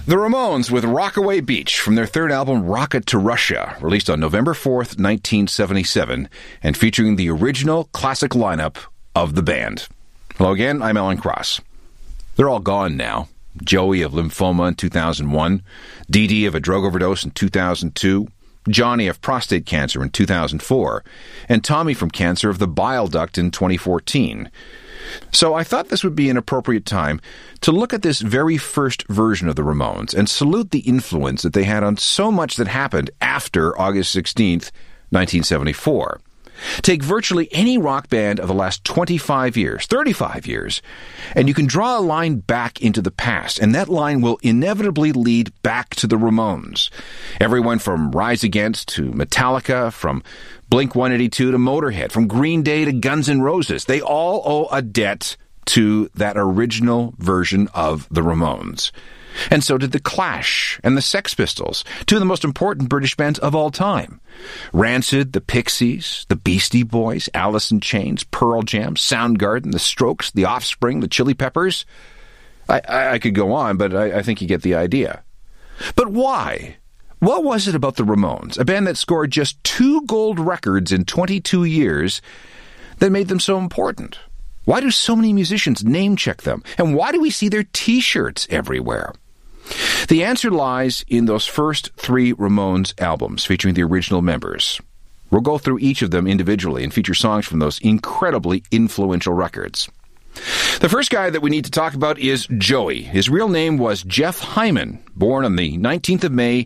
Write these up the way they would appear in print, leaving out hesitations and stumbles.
The Ramones with Rockaway Beach from their third album, Rocket to Russia, released on November 4th, 1977, and featuring the original classic lineup of the band. Hello again, I'm Alan Cross. They're all gone now. Joey of lymphoma in 2001, Dee Dee of a drug overdose in 2002, Johnny of prostate cancer in 2004, and Tommy from cancer of the bile duct in 2014. So I thought this would be an appropriate time to look at this very first version of the Ramones and salute the influence that they had on so much that happened after August 16th, 1974. Take virtually any rock band of the last 25 years, 35 years, and you can draw a line back into the past, and that line will inevitably lead back to the Ramones. Everyone from Rise Against to Metallica, from Blink-182 to Motorhead, from Green Day to Guns N' Roses, they all owe a debt to that original version of the Ramones. And so did the Clash and the Sex Pistols, two of the most important British bands of all time. Rancid, the Pixies, the Beastie Boys, Alice in Chains, Pearl Jam, Soundgarden, the Strokes, the Offspring, the Chili Peppers. I could go on, but I think you get the idea. But why? What was it about the Ramones, a band that scored just 2 gold records in 22 years, that made them so important? Why do so many musicians name-check them? And why do we see their T-shirts everywhere? The answer lies in those first 3 Ramones albums featuring the original members. We'll go through each of them individually and feature songs from those incredibly influential records. The first guy that we need to talk about is Joey. His real name was Jeff Hyman, born on the 19th of May,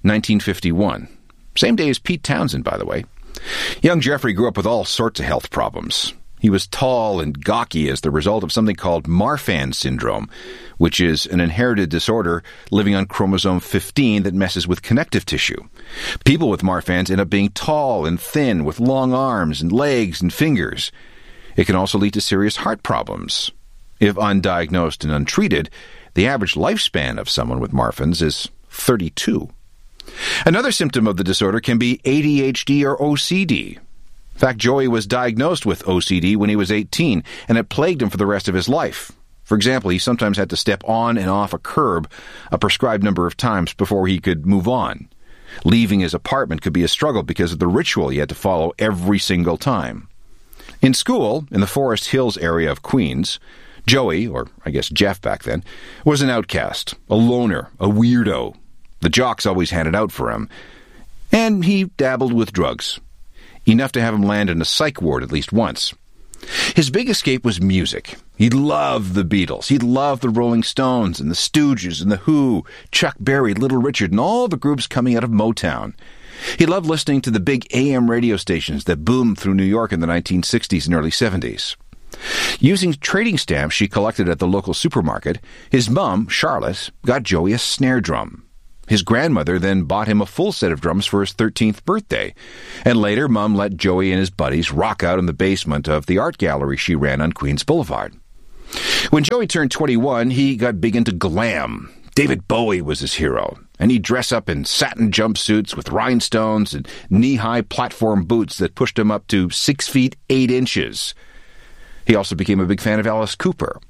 1951. Same day as Pete Townsend, by the way. Young Jeffrey grew up with all sorts of health problems. He was tall and gawky as the result of something called Marfan syndrome, which is an inherited disorder living on chromosome 15 that messes with connective tissue. People with Marfan's end up being tall and thin with long arms and legs and fingers. It can also lead to serious heart problems. If undiagnosed and untreated, the average lifespan of someone with Marfan's is 32. Another symptom of the disorder can be ADHD or OCD. In fact, Joey was diagnosed with OCD when he was 18, and it plagued him for the rest of his life. For example, he sometimes had to step on and off a curb a prescribed number of times before he could move on. Leaving his apartment could be a struggle because of the ritual he had to follow every single time. In school, in the Forest Hills area of Queens, Joey, or I guess Jeff back then, was an outcast, a loner, a weirdo. The jocks always had it out for him. And he dabbled with drugs. Enough to have him land in a psych ward at least once. His big escape was music. He loved the Beatles. He loved the Rolling Stones and the Stooges and the Who, Chuck Berry, Little Richard, and all the groups coming out of Motown. He loved listening to the big AM radio stations that boomed through New York in the 1960s and early 70s. Using trading stamps she collected at the local supermarket, his mom, Charlotte, got Joey a snare drum. His grandmother then bought him a full set of drums for his 13th birthday, and later Mom let Joey and his buddies rock out in the basement of the art gallery she ran on Queens Boulevard. When Joey turned 21, he got big into glam. David Bowie was his hero, and he'd dress up in satin jumpsuits with rhinestones and knee-high platform boots that pushed him up to 6 feet 8 inches. He also became a big fan of Alice Cooper.